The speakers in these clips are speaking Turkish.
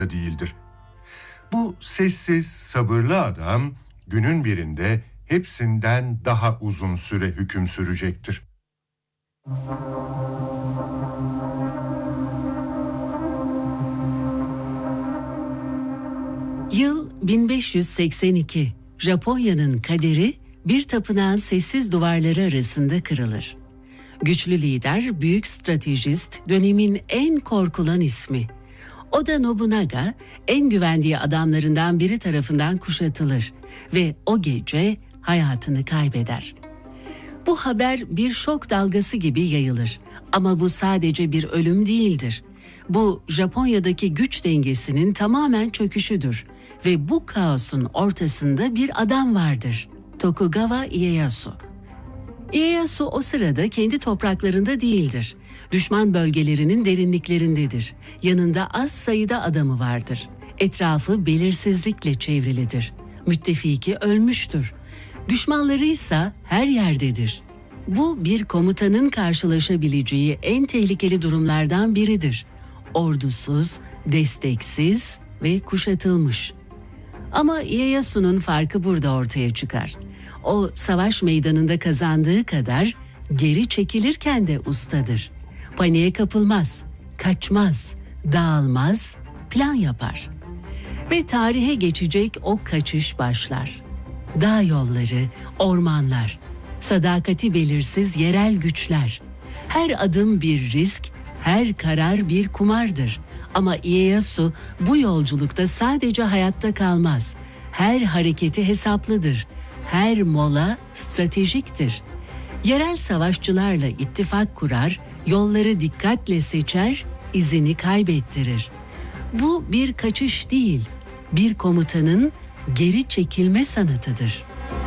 değildir. Bu sessiz, sabırlı adam günün birinde hepsinden daha uzun süre hüküm sürecektir. Yıl 1582. Japonya'nın kaderi bir tapınağın sessiz duvarları arasında kırılır. Güçlü lider, büyük stratejist, dönemin en korkulan ismi. Oda Nobunaga, en güvendiği adamlarından biri tarafından kuşatılır ve o gece hayatını kaybeder. Bu haber bir şok dalgası gibi yayılır. Ama bu sadece bir ölüm değildir. Bu Japonya'daki güç dengesinin tamamen çöküşüdür. Ve bu kaosun ortasında bir adam vardır. Tokugawa Ieyasu. Ieyasu o sırada kendi topraklarında değildir. Düşman bölgelerinin derinliklerindedir. Yanında az sayıda adamı vardır. Etrafı belirsizlikle çevrilidir. Müttefiki ölmüştür. Düşmanları ise her yerdedir. Bu bir komutanın karşılaşabileceği en tehlikeli durumlardan biridir. Ordusuz, desteksiz ve kuşatılmış. Ama Ieyasu'nun farkı burada ortaya çıkar. O savaş meydanında kazandığı kadar geri çekilirken de ustadır. Paniğe kapılmaz, kaçmaz, dağılmaz, plan yapar. Ve tarihe geçecek o kaçış başlar. Dağ yolları, ormanlar, sadakati belirsiz yerel güçler. Her adım bir risk, her karar bir kumardır. Ama Ieyasu bu yolculukta sadece hayatta kalmaz. Her hareketi hesaplıdır. Her mola stratejiktir. Yerel savaşçılarla ittifak kurar, yolları dikkatle seçer, izini kaybettirir. Bu bir kaçış değil, bir komutanın geri çekilme sanatıdır.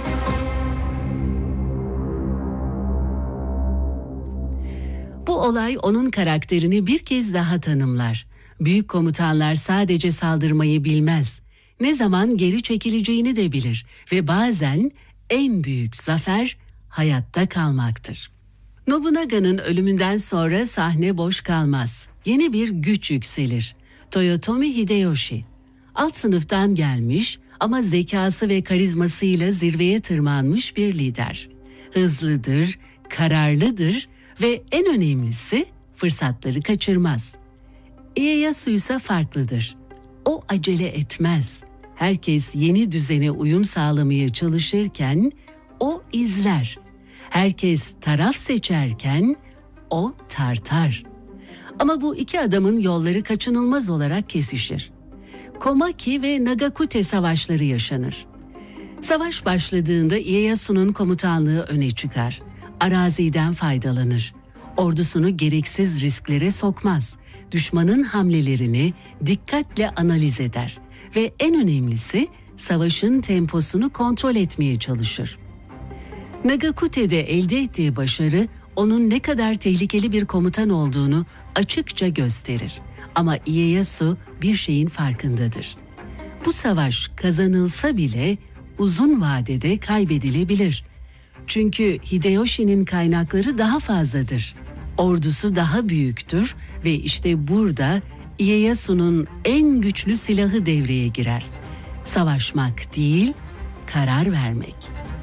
Bu olay onun karakterini bir kez daha tanımlar. Büyük komutanlar sadece saldırmayı bilmez. Ne zaman geri çekileceğini de bilir ve bazen en büyük zafer hayatta kalmaktır. Nobunaga'nın ölümünden sonra sahne boş kalmaz. Yeni bir güç yükselir. Toyotomi Hideyoshi. Alt sınıftan gelmiş ama zekası ve karizmasıyla zirveye tırmanmış bir lider. Hızlıdır, kararlıdır ve en önemlisi fırsatları kaçırmaz. Ieyasu ise farklıdır. O acele etmez. Herkes yeni düzene uyum sağlamaya çalışırken o izler. Herkes taraf seçerken o tartar. Ama bu iki adamın yolları kaçınılmaz olarak kesişir. Komaki ve Nagakute savaşları yaşanır. Savaş başladığında Ieyasu'nun komutanlığı öne çıkar. Araziden faydalanır. Ordusunu gereksiz risklere sokmaz. Düşmanın hamlelerini dikkatle analiz eder ve en önemlisi savaşın temposunu kontrol etmeye çalışır. Nagakute'de elde ettiği başarı onun ne kadar tehlikeli bir komutan olduğunu açıkça gösterir. Ama Ieyasu bir şeyin farkındadır. Bu savaş kazanılsa bile uzun vadede kaybedilebilir. Çünkü Hideyoshi'nin kaynakları daha fazladır. Ordusu daha büyüktür ve işte burada Ieyasu'nun en güçlü silahı devreye girer. Savaşmak değil, karar vermek.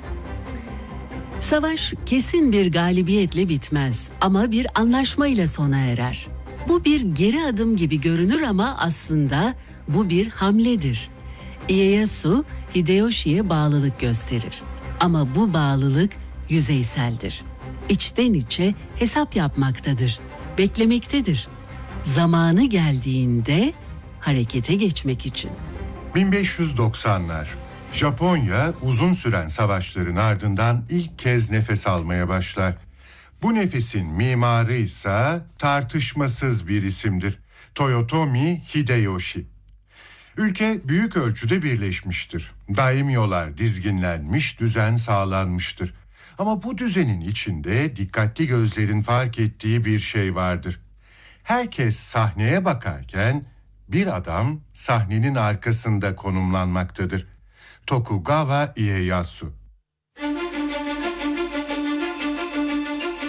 Savaş kesin bir galibiyetle bitmez ama bir anlaşmayla sona erer. Bu bir geri adım gibi görünür ama aslında bu bir hamledir. Ieyasu, Hideyoshi'ye bağlılık gösterir. Ama bu bağlılık yüzeyseldir. İçten içe hesap yapmaktadır, beklemektedir. Zamanı geldiğinde harekete geçmek için. 1590'lar. Japonya uzun süren savaşların ardından ilk kez nefes almaya başlar. Bu nefesin mimarı ise tartışmasız bir isimdir. Toyotomi Hideyoshi. Ülke büyük ölçüde birleşmiştir. Daimyolar dizginlenmiş, düzen sağlanmıştır. Ama bu düzenin içinde dikkatli gözlerin fark ettiği bir şey vardır. Herkes sahneye bakarken bir adam sahnenin arkasında konumlanmaktadır. Tokugawa Ieyasu.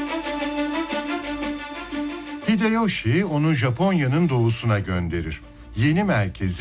Hideyoshi onu Japonya'nın doğusuna gönderir. yeni merkezi